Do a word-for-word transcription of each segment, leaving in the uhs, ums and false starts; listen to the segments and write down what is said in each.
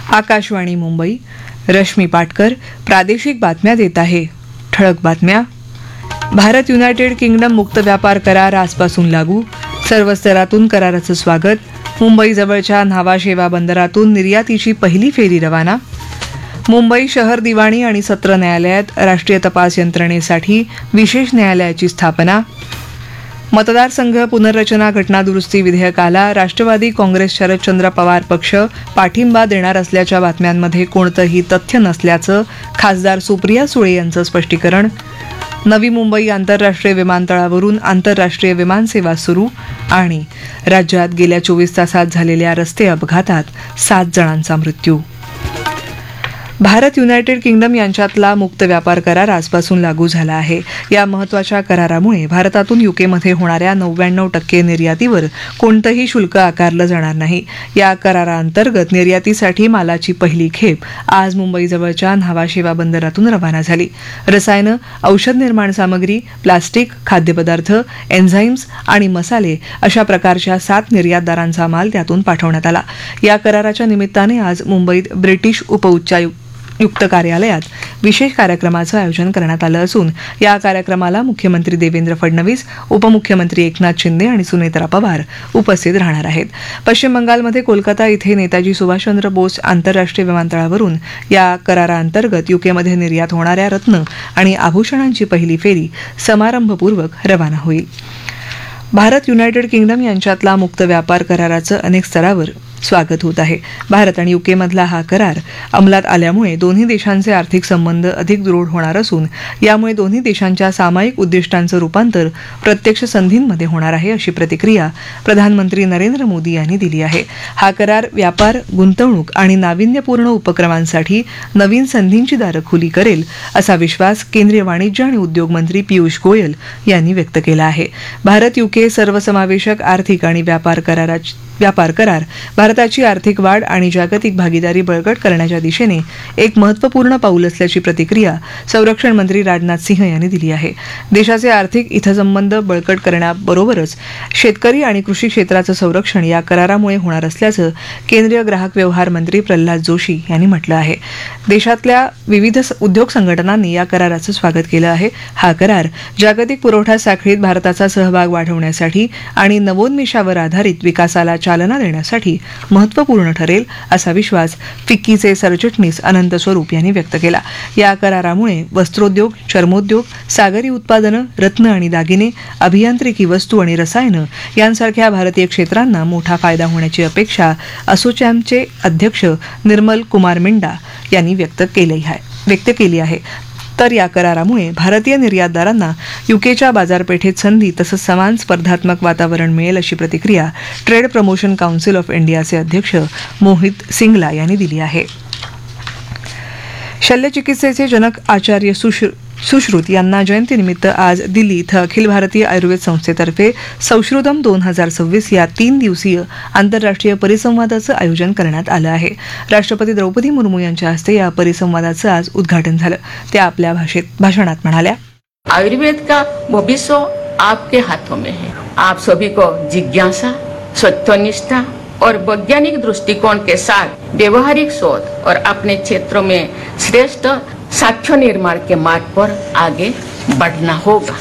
आकाशवाणी मुंबई. रश्मी पाटकर प्रादेशिक बातम्या देत आहे. ठळक बातम्या. भारत युनायटेड किंगडम मुक्त व्यापार करार आजपासून लागू. सर्व स्तरातून कराराचं स्वागत. मुंबईजवळच्या न्हावाशेवा बंदरातून निर्यातीची पहिली फेरी रवाना. मुंबई शहर दिवाणी आणि सत्र न्यायालयात राष्ट्रीय तपास यंत्रणेसाठी विशेष न्यायालयाची स्थापना. मतदारसंघ पुनर्रचना घटनादुरुस्ती विधेयकाला राष्ट्रवादी काँग्रेस शरदचंद्र पवार पक्ष पाठिंबा देणार असल्याच्या बातम्यांमध्ये कोणतंही तथ्य नसल्याचं खासदार सुप्रिया सुळे यांचं स्पष्टीकरण. नवी मुंबई आंतरराष्ट्रीय विमानतळावरून आंतरराष्ट्रीय विमानसेवा सुरू. आणि राज्यात गेल्या चोवीस तासात झालेल्या रस्ते अपघातात सात जणांचा मृत्यू. भारत युनायटेड किंगडम यांच्यातला मुक्त व्यापार करार आजपासून लागू झाला आहे. या महत्त्वाच्या करारामुळे भारतातून युकेमध्ये होणाऱ्या नव्याण्णव टक्के निर्यातीवर कोणतंही शुल्क आकारलं जाणार नाही. या कराराअंतर्गत निर्यातीसाठी मालाची पहिली खेप आज मुंबईजवळच्या न्हावाशेवा बंदरातून रवाना झाली. रसायनं, औषध निर्माण सामग्री, प्लास्टिक, खाद्यपदार्थ, एन्झाईम्स आणि मसाले अशा प्रकारच्या सात निर्यातदारांचा माल त्यातून पाठवण्यात आला. या कराराच्या निमित्ताने आज मुंबईत ब्रिटिश उपउच्चायुक्त युक्त कार्यालयात विशेष कार्यक्रमाचं आयोजन करण्यात आलं असून या कार्यक्रमाला मुख्यमंत्री देवेंद्र फडणवीस, उपमुख्यमंत्री एकनाथ शिंदे आणि सुनेत्रा पवार उपस्थित राहणार आहेत. पश्चिम बंगालमध्ये कोलकाता इथे नेताजी सुभाषचंद्र बोस आंतरराष्ट्रीय विमानतळावरून या कराराअंतर्गत युकेमध्ये निर्यात होणाऱ्या रत्न आणि आभूषणांची पहिली फेरी समारंभपूर्वक रवाना होईल. भारत युनायटेड किंगडम यांच्यातला मुक्त व्यापार कराराचं अनेक स्तरावर स्वागत होत आहे. भारत आणि युकेमधला हा करार अंमलात आल्यामुळे दोन्ही देशांचे आर्थिक संबंध अधिक दृढ होणार असून यामुळे दोन्ही देशांच्या सामायिक उद्दिष्टांचं रूपांतर प्रत्यक्ष संधींमध्ये होणार आहे, अशी प्रतिक्रिया प्रधानमंत्री नरेंद्र मोदी यांनी दिली आहे. हा करार व्यापार, गुंतवणूक आणि नाविन्यपूर्ण उपक्रमांसाठी नवीन संधींची दारं खुली करेल, असा विश्वास केंद्रीय वाणिज्य आणि उद्योग मंत्री पियुष गोयल यांनी व्यक्त केला आहे. भारत युके सर्वसमावेशक आर्थिक आणि व्यापार कराराची व्यापार करार भारताची आर्थिक वाढ आणि जागतिक भागीदारी बळकट करण्याच्या दिशेने एक महत्त्वपूर्ण पाऊल असल्याची प्रतिक्रिया संरक्षण मंत्री राजनाथ सिंह यांनी दिली आहे. देशाचे आर्थिक हितसंबंध बळकट करण्याबरोबरच शेतकरी आणि कृषी क्षेत्राचं संरक्षण या करारामुळे होणार असल्याचं केंद्रीय ग्राहक व्यवहार मंत्री प्रल्हाद जोशी यांनी म्हटलं आहे. देशातल्या विविध उद्योग संघटनांनी या कराराचं स्वागत केलं आहे. हा करार जागतिक पुरवठा साखळीत भारताचा सहभाग वाढवण्यासाठी आणि नवोन्मेषावर आधारित विकासाला चालना देण्यासाठी महत्त्वपूर्ण ठरेल, असा विश्वास फिक्कीचे सरचिटणीस अनंत स्वरूप यांनी व्यक्त केला. या करारामुळे वस्त्रोद्योग, चर्मोद्योग, सागरी उत्पादनं, रत्न आणि दागिने, अभियांत्रिकी वस्तू आणि रसायनं यांसारख्या भारतीय क्षेत्रांना मोठा फायदा होण्याची अपेक्षा असोचॅमचे अध्यक्ष निर्मल कुमार मिंडा यांनी व्यक्त केली आहे व्यक्त केली आहे. तर या करारामुळे भारतीय निर्यातदारांना युकेच्या बाजारपेठेत संधी तसंच समान स्पर्धात्मक वातावरण मिळेल, अशी प्रतिक्रिया ट्रेड प्रमोशन काउन्सिल ऑफ इंडियाचे अध्यक्ष मोहित सिंगला यांनी दिली आहे. शल्यचिकित्सेचे जनक आचार्य सुश्रुत यांना जयंतीनिमित्त आज दिल्ली इथं अखिल भारतीय आयुर्वेद संस्थेतर्फे संश्रुतम दोन हजार सव्वीस या तीन दिवसीय आंतरराष्ट्रीय परिसंवादाचं आयोजन करण्यात आलं आहे. राष्ट्रपती द्रौपदी मुर्मू यांच्या हस्ते या परिसंवादाचं आज उद्घाटन झालं. त्या आपल्या भाषेत भाषणात म्हणाल्या, आयुर्वेद का भविष्य आपके हाथों में है. आप सभी को जिज्ञासा, सत्यनिष्ठा और वैज्ञानिक दृष्टिकोण के साथ व्यवहारिक शोध और अपने क्षेत्रों में श्रेष्ठ साक्ष्य निर्माण के मार्ग पर आगे बढ़ना होगा.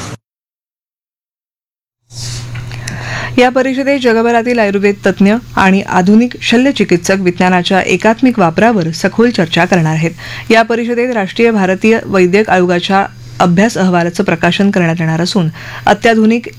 या परिषदेत जगभरातील आयुर्वेद तज्ज्ञ आणि आधुनिक शल्यचिकित्सक विज्ञानाच्या एकात्मिक वापरावर सखोल चर्चा करणार आहेत. या परिषदेत राष्ट्रीय भारतीय वैद्यक आयोगाच्या अभ्यास अहवालाचं प्रकाशन करण्यात येणार असून अत्याधुनिक